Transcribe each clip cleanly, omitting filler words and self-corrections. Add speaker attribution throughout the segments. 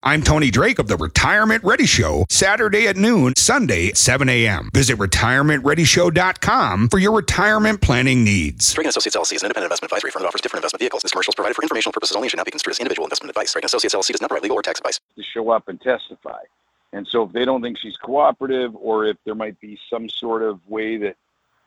Speaker 1: I'm Tony Drake of the Retirement Ready Show, Saturday at noon, Sunday at 7 a.m. Visit retirementreadyshow.com for your retirement planning needs.
Speaker 2: Drake & Associates LLC is an independent investment advisory firm that offers different investment vehicles. This commercial is provided for informational purposes only and should not be construed as individual investment advice. Drake & Associates LLC does not provide legal or tax advice.
Speaker 3: To show up and testify. And so if they don't think she's cooperative, or if there might be some sort of way that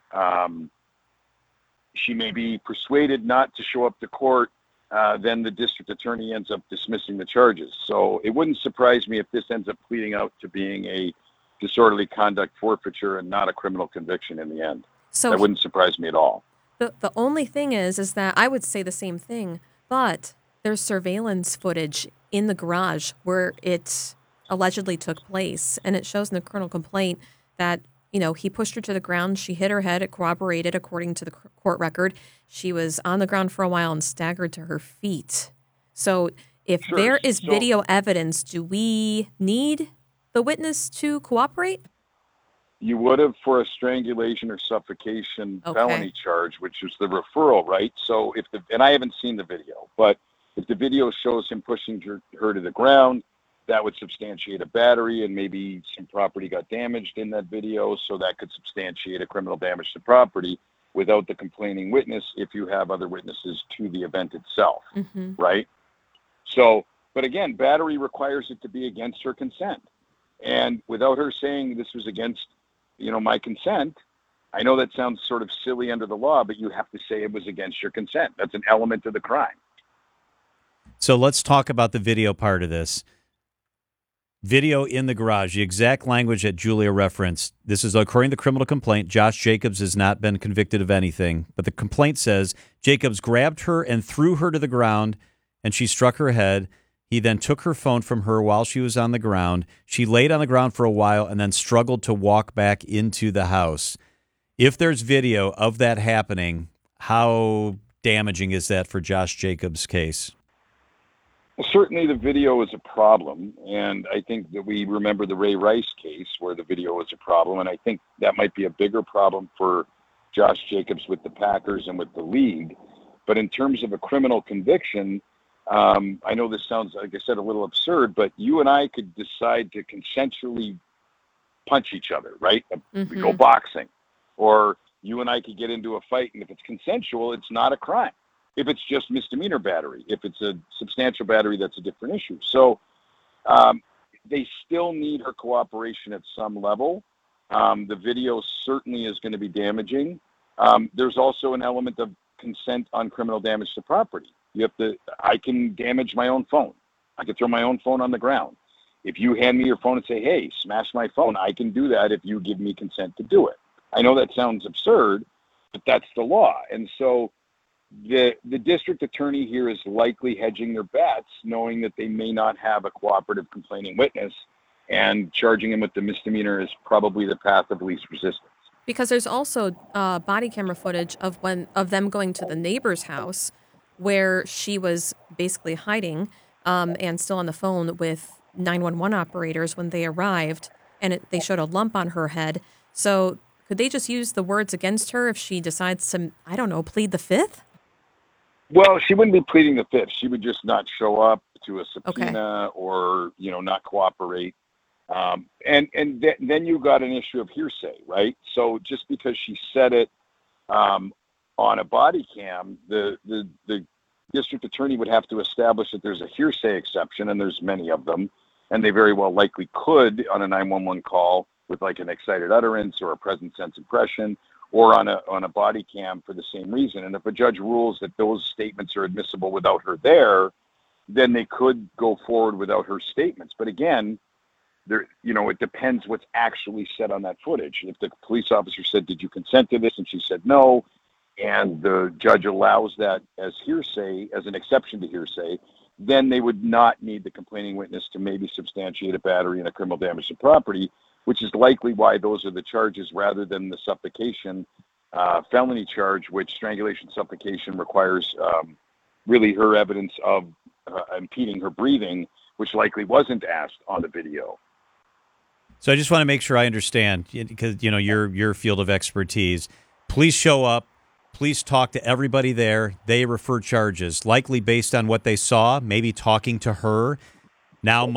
Speaker 3: she may be persuaded not to show up to court, then the district attorney ends up dismissing the charges. So it wouldn't surprise me if this ends up pleading out to being a disorderly conduct forfeiture and not a criminal conviction in the end. So that wouldn't surprise me at all.
Speaker 4: The only thing is that I would say the same thing, but there's surveillance footage in the garage where it allegedly took place, and it shows in the criminal complaint that, you know, he pushed her to the ground, she hit her head, it corroborated according to the court record. She was on the ground for a while and staggered to her feet. So if there is video evidence, do we need the witness to cooperate?
Speaker 3: You would have for a strangulation or suffocation felony charge, which is the referral, right? So and I haven't seen the video, but if the video shows him pushing her to the ground, that would substantiate a battery, and maybe some property got damaged in that video, so that could substantiate a criminal damage to property without the complaining witness if you have other witnesses to the event itself, right? So, but again, battery requires it to be against her consent. And without her saying this was against, my consent, I know that sounds sort of silly under the law, but you have to say it was against your consent. That's an element of the crime.
Speaker 5: So let's talk about the video part of this. Video in the garage, the exact language that Julia referenced. This is according to the criminal complaint. Josh Jacobs has not been convicted of anything, but the complaint says Jacobs grabbed her and threw her to the ground, and she struck her head. He then took her phone from her while she was on the ground. She laid on the ground for a while and then struggled to walk back into the house. If there's video of that happening, how damaging is that for Josh Jacobs' case?
Speaker 3: Well, certainly the video is a problem, and I think that we remember the Ray Rice case where the video was a problem, and I think that might be a bigger problem for Josh Jacobs with the Packers and with the league. But in terms of a criminal conviction, I know this sounds, like I said, a little absurd, but you and I could decide to consensually punch each other, right? We go boxing. Or you and I could get into a fight, and if it's consensual, it's not a crime. If it's just misdemeanor battery, if it's a substantial battery, that's a different issue. So they still need her cooperation at some level. The video certainly is going to be damaging. There's also an element of consent on criminal damage to property. I can damage my own phone. I can throw my own phone on the ground. If you hand me your phone and say, hey, smash my phone, I can do that if you give me consent to do it. I know that sounds absurd, but that's the law. And so the district attorney here is likely hedging their bets, knowing that they may not have a cooperative complaining witness, and charging him with the misdemeanor is probably the path of least resistance.
Speaker 4: Because there's also body camera footage of them going to the neighbor's house where she was basically hiding and still on the phone with 911 operators when they arrived, and they showed a lump on her head. So could they just use the words against her if she decides to, plead the fifth?
Speaker 3: Well, she wouldn't be pleading the fifth. She would just not show up to a subpoena or, not cooperate. And then you got an issue of hearsay, right? So just because she said it on a body cam, the district attorney would have to establish that there's a hearsay exception, and there's many of them, and they very well likely could on a 911 call with like an excited utterance or a present sense impression, or on a body cam for the same reason. And if a judge rules that those statements are admissible without her there, then they could go forward without her statements. But again, it depends what's actually said on that footage. If the police officer said, did you consent to this? And she said no, and the judge allows that as hearsay, as an exception to hearsay, then they would not need the complaining witness to maybe substantiate a battery and a criminal damage to property, which is likely why those are the charges rather than the suffocation felony charge, which strangulation suffocation requires really her evidence of impeding her breathing, which likely wasn't asked on the video.
Speaker 5: So I just want to make sure I understand, because your field of expertise. Police show up. Police talk to everybody there. They refer charges, likely based on what they saw, maybe talking to her. Now